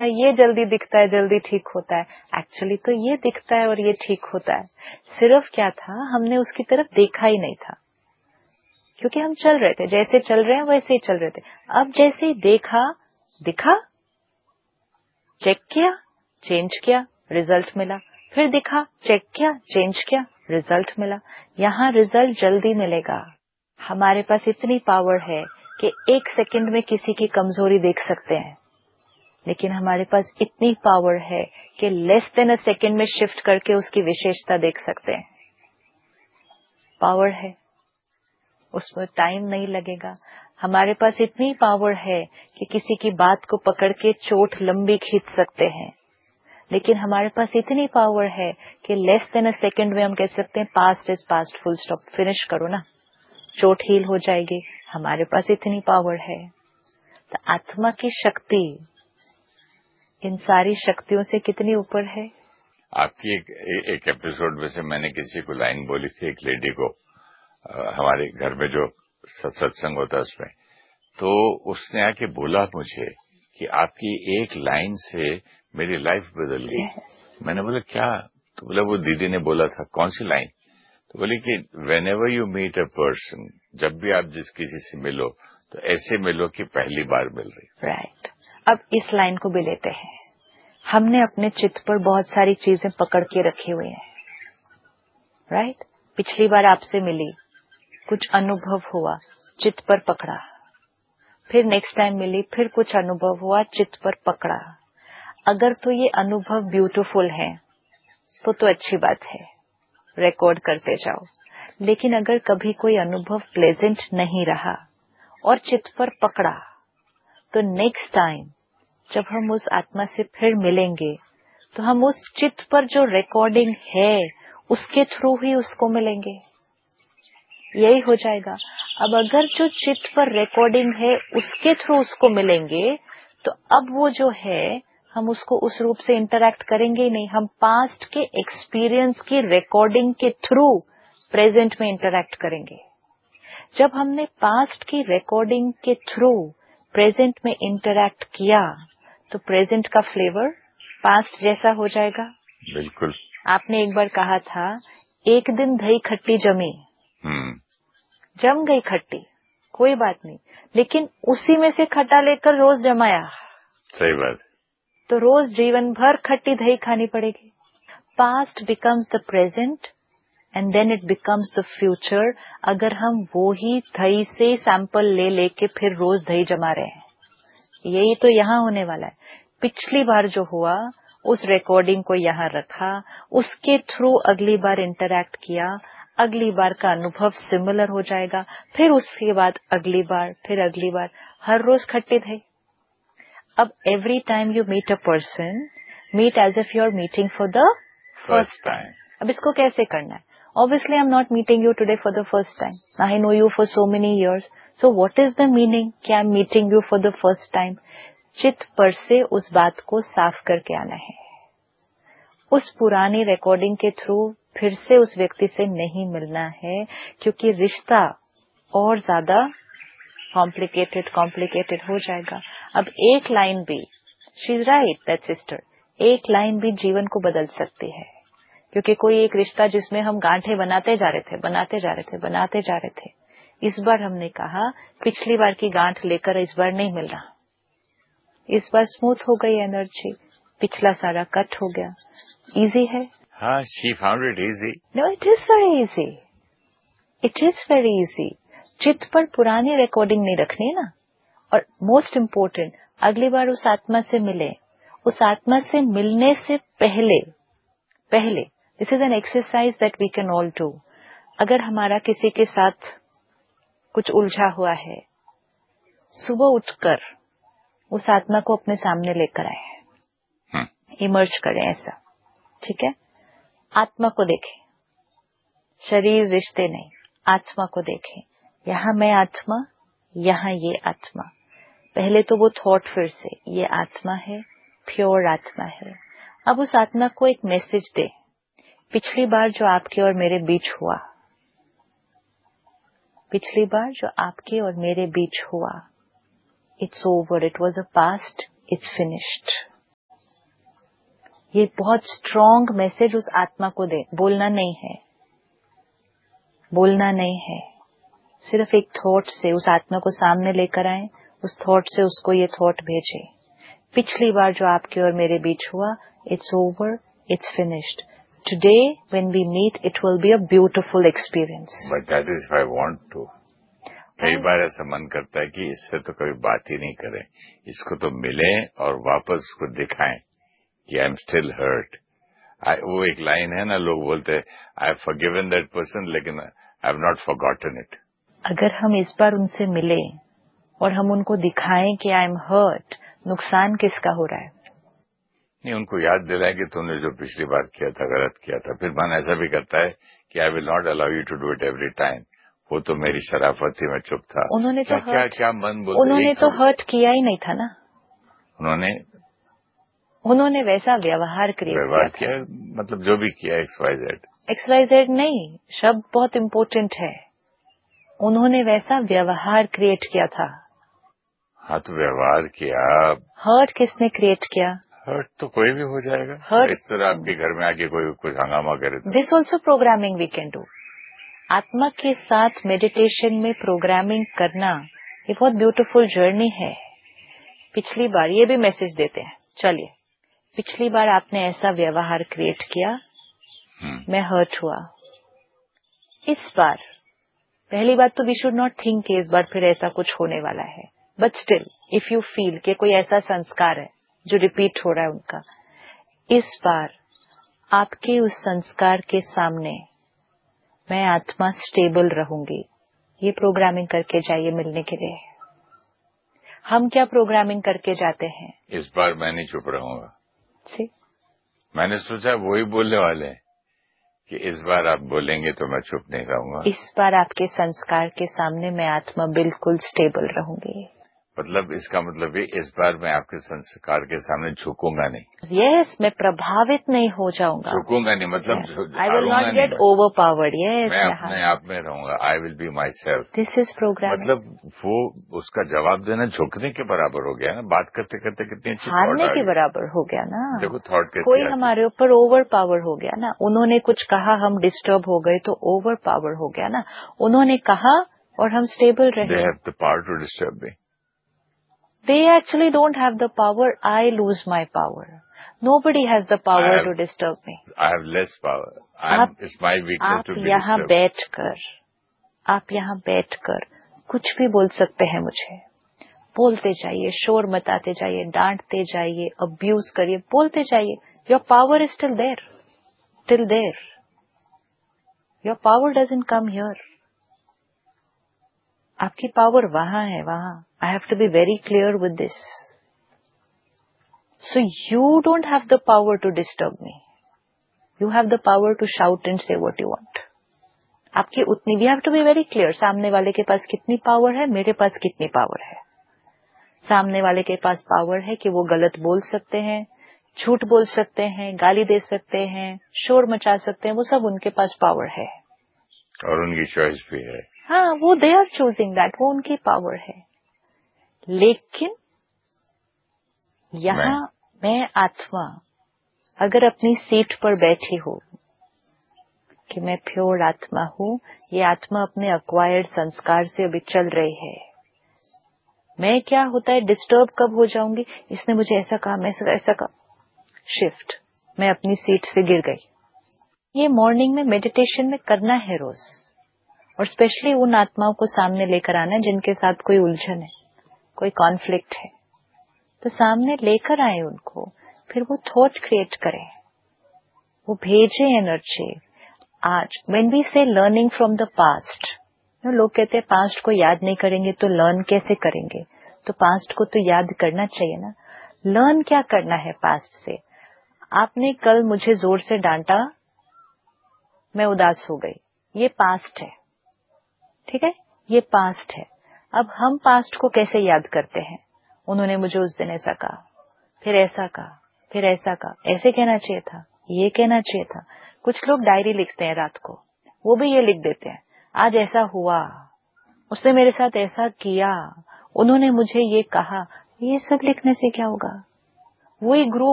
ये जल्दी दिखता है, जल्दी ठीक होता है। एक्चुअली तो ये दिखता है और ये ठीक होता है। सिर्फ क्या था, हमने उसकी तरफ देखा ही नहीं था, क्योंकि हम चल रहे थे, जैसे चल रहे हैं वैसे ही चल रहे थे। अब जैसे ही देखा, दिखा, चेक किया, चेंज किया, रिजल्ट मिला, फिर दिखा, चेक किया, चेंज किया, रिजल्ट मिला। यहाँ रिजल्ट जल्दी मिलेगा। हमारे पास इतनी पावर है कि 1 सेकंड में किसी की कमजोरी देख सकते हैं, लेकिन हमारे पास इतनी पावर है कि लेस देन अ सेकंड में शिफ्ट करके उसकी विशेषता देख सकते हैं। पावर है, उसमें टाइम नहीं लगेगा। हमारे पास इतनी पावर है कि किसी की बात को पकड़ के चोट लंबी खींच सकते हैं, लेकिन हमारे पास इतनी पावर है कि लेस देन अ सेकंड में हम कह सकते हैं past is past, full stop, finish करो ना, चोट हील हो जाएगी। हमारे पास इतनी पावर है। तो आत्मा की शक्ति इन सारी शक्तियों से कितनी ऊपर है। आपकी एक एपिसोड में से मैंने किसी को लाइन बोली थी, एक लेडी को, हमारे घर में जो सत्संग होता है उसमें, तो उसने आके बोला मुझे कि आपकी एक लाइन से मेरी लाइफ बदल गई। मैंने बोला क्या? तो बोला वो दीदी ने बोला था। कौन सी लाइन? तो बोली कि when ever you meet a person, जब भी आप किसी से मिलो तो ऐसे मिलो कि पहली बार मिल रही। राइट। अब इस लाइन को भी लेते हैं। हमने अपने चित्त पर बहुत सारी चीजें पकड़ के रखी हुई हैं, राइट। पिछली बार आपसे मिली, कुछ अनुभव हुआ, चित्त पर पकड़ा। फिर नेक्स्ट टाइम मिली, फिर कुछ अनुभव हुआ, चित्त पर पकड़ा। अगर तो ये अनुभव ब्यूटीफुल है तो अच्छी बात है, रिकॉर्ड करते जाओ। लेकिन अगर कभी कोई अनुभव प्लेजेंट नहीं रहा और चित्त पर पकड़ा, तो नेक्स्ट टाइम जब हम उस आत्मा से फिर मिलेंगे तो हम उस चित्त पर जो रिकॉर्डिंग है उसके थ्रू ही उसको मिलेंगे। यही हो जाएगा। अब अगर जो चित्त पर रिकॉर्डिंग है उसके थ्रू उसको मिलेंगे, तो अब वो जो है हम उसको उस रूप से इंटरैक्ट करेंगे ही नहीं। हम पास्ट के एक्सपीरियंस की रिकॉर्डिंग के थ्रू प्रेजेंट में इंटरैक्ट करेंगे। जब हमने पास्ट की रिकॉर्डिंग के थ्रू प्रेजेंट में इंटरैक्ट किया तो प्रेजेंट का फ्लेवर पास्ट जैसा हो जाएगा। बिल्कुल। आपने एक बार कहा था, एक दिन दही खट्टी जमी, जम गई खट्टी, कोई बात नहीं, लेकिन उसी में से खट्टा लेकर रोज जमाया। सही बात। तो रोज जीवन भर खट्टी दही खानी पड़ेगी। Past becomes the present and then it becomes the future. अगर हम वो ही दही से सैंपल ले लेके फिर रोज दही जमा रहे हैं, यही तो यहाँ होने वाला है। पिछली बार जो हुआ उस रिकॉर्डिंग को यहाँ रखा, उसके थ्रू अगली बार इंटरैक्ट किया, अगली बार का अनुभव सिमिलर हो जाएगा, फिर उसके बाद अगली बार, फिर अगली बार, हर रोज खट्टी दही। अब every time you meet a person, meat as if you are meeting for the first time. अब इसको कैसे करना है? Obviously, I'm not meeting you today for the first time. I know you for so many years. So what is the meaning कि I'm meeting you for the first time? चित्त पर से उस बात को साफ करके आना है। उस पुरानी रिकॉर्डिंग के थ्रू फिर से उस व्यक्ति से नहीं मिलना है, क्योंकि रिश्ता और ज्यादा कॉम्प्लिकेटेड हो जाएगा। अब एक लाइन भी, she is right that sister, एक लाइन भी जीवन को बदल सकती है। क्योंकि कोई एक रिश्ता जिसमें हम गांठे बनाते जा रहे थे, इस बार हमने कहा पिछली बार की गांठ लेकर इस बार नहीं मिल रहा। इस बार स्मूथ हो गई एनर्जी, पिछला सारा कट हो गया। इजी है। हाँ, she found it easy. No, it is very easy. It is very easy. चित्त पर पुरानी रिकॉर्डिंग नहीं रखनी ना। और मोस्ट इम्पोर्टेंट, अगली बार उस आत्मा से मिले, उस आत्मा से मिलने से पहले this is an exercise that we can all do. अगर हमारा किसी के साथ कुछ उलझा हुआ है, सुबह उठकर उस आत्मा को अपने सामने लेकर आए, इमर्ज करें ऐसा, ठीक है। आत्मा को देखें, शरीर रिश्ते नहीं, आत्मा को देखें। यहाँ मैं आत्मा, यहाँ ये आत्मा। पहले तो वो थॉट, फिर से ये आत्मा है, प्योर आत्मा है। अब उस आत्मा को एक मैसेज दे, पिछली बार जो आपके और मेरे बीच हुआ, it's over, it was a past, it's finished. ये बहुत स्ट्रॉन्ग मैसेज उस आत्मा को दे। बोलना नहीं है, बोलना नहीं है, सिर्फ एक थॉट से उस आत्मा को सामने लेकर आए, उस थॉट से उसको ये थॉट भेजे, पिछली बार जो आपके और मेरे बीच हुआ, it's over, it's finished. Today when we meet it will be a beautiful experience. But that is I want to. कई बार ऐसा मन करता है कि इससे तो कभी बात ही नहीं करें, इसको तो मिले और वापस उसको दिखाएं कि आई एम स्टिल हर्ट। वो एक लाइन है ना, लोग बोलते हैं I have forgiven that person लेकिन I have not forgotten it. अगर हम इस बार उनसे मिले और हम उनको दिखाएं कि आई एम हर्ट, नुकसान किसका हो रहा है? नहीं, उनको याद दिलाए कि तुमने जो पिछली बार किया था गलत किया था। फिर मन ऐसा भी करता है कि I will not allow you to do it every time. वो तो मेरी शराफत थी, मैं चुप था। उन्होंने क्या, तो क्या क्या मन बोलते, उन्होंने तो हर्ट किया ही नहीं था ना। उन्होंने वैसा व्यवहार किया, मतलब जो भी किया XYZ नहीं, शब्द बहुत इम्पोर्टेंट है। उन्होंने वैसा व्यवहार क्रिएट किया था। हाँ, तो व्यवहार किया। हर्ट किसने क्रिएट किया? हर्ट तो कोई भी हो जाएगा। हर्ट इस तरह आपके घर में आके कोई कुछ हंगामा करे तो। This also programming we can do. आत्मा के साथ मेडिटेशन में प्रोग्रामिंग करना ये बहुत ब्यूटीफुल जर्नी है। पिछली बार ये भी मैसेज देते हैं, चलिए पिछली बार आपने ऐसा व्यवहार क्रिएट किया, मैं हर्ट हुआ। इस बार पहली बात तो वी शुड नॉट थिंक कि इस बार फिर ऐसा कुछ होने वाला है, but still if you feel कि कोई ऐसा संस्कार है जो रिपीट हो रहा है उनका, इस बार आपके उस संस्कार के सामने मैं आत्मा स्टेबल रहूंगी। ये प्रोग्रामिंग करके जाइए मिलने के लिए। हम क्या प्रोग्रामिंग करके जाते हैं? इस बार मैं नहीं चुप रहूंगा। मैंने सोचा वही बोलने वाले हैं कि इस बार आप बोलेंगे तो मैं चुप नहीं रहूंगा। इस बार आपके संस्कार के सामने मैं आत्मा बिल्कुल स्टेबल रहूंगी। मतलब इसका मतलब ये, इस बार मैं आपके संस्कार के सामने झुकूंगा नहीं। यस, मैं प्रभावित नहीं हो जाऊंगा। झुकूंगा नहीं, मतलब I will not get over powered. Yes, मैं अपने आप में रहूंगा। I will be my self. This is program. मतलब वो उसका जवाब देना झुकने के बराबर हो गया ना। बात करते करते कितनी अच्छी हारने के बराबर हो गया ना। देखो थॉट कैसे कोई हमारे ऊपर ओवर पावर हो गया ना। उन्होंने कुछ कहा, हम डिस्टर्ब हो गए तो ओवर पावर हो गया ना। उन्होंने कहा और हम स्टेबल रहे। They have the power to disturb me. They actually don't have the power. I lose my power. Nobody has the power to disturb me. I have less power. It's my weakness to be disturbed. आप यहाँ बैठकर कुछ भी बोल सकते हैं मुझे। बोलते जाइए, शोर मचाते जाइए, डांटते जाइए, अब्यूज करिए, बोलते जाइए। Your power is still there. Till there. Your power doesn't come here. आपकी पावर वहां है, वहां। I have to be very clear with this. So you don't have the power to disturb me. You have the power to shout and say what you want. आपकी उतनी, we have to be very clear. सामने वाले के पास कितनी power है, मेरे पास कितनी power है। सामने वाले के पास पावर है कि वो गलत बोल सकते हैं, झूठ बोल सकते हैं, गाली दे सकते हैं, शोर मचा सकते हैं, वो सब उनके पास पावर है और उनकी चॉइस भी है। हाँ, वो दे आर चूजिंग दैट, वो उनकी पावर है। लेकिन यहाँ मैं आत्मा अगर अपनी सीट पर बैठी हूँ कि मैं प्योर आत्मा हूँ, ये आत्मा अपने अक्वायर्ड संस्कार से अभी चल रही है। मैं क्या होता है, डिस्टर्ब कब हो जाऊंगी, इसने मुझे ऐसा कहा, मैं ऐसा कहा, शिफ्ट, मैं अपनी सीट से गिर गई। ये मॉर्निंग में मेडिटेशन में करना है रोज, और स्पेशली उन आत्माओं को सामने लेकर आना जिनके साथ कोई उलझन है, कोई कॉन्फ्लिक्ट है, तो सामने लेकर आए उनको, फिर वो थॉट क्रिएट करें, वो भेजे एनर्जी। आज व्हेन वी से लर्निंग फ्रॉम द पास्ट, लोग कहते हैं पास्ट को याद नहीं करेंगे तो लर्न कैसे करेंगे, तो पास्ट को तो याद करना चाहिए ना। लर्न क्या करना है पास्ट से? आपने कल मुझे जोर से डांटा, मैं उदास हो गई, ये पास्ट है, ठीक है, ये पास्ट है। अब हम पास्ट को कैसे याद करते हैं? उन्होंने मुझे उस दिन ऐसा कहा, फिर ऐसा कहा, फिर ऐसा कहा, ऐसे कहना चाहिए था, ये कहना चाहिए था। कुछ लोग डायरी लिखते हैं रात को, वो भी ये लिख देते हैं, आज ऐसा हुआ, उसने मेरे साथ ऐसा किया, उन्होंने मुझे ये कहा। ये सब लिखने से क्या होगा? वही ग्रुप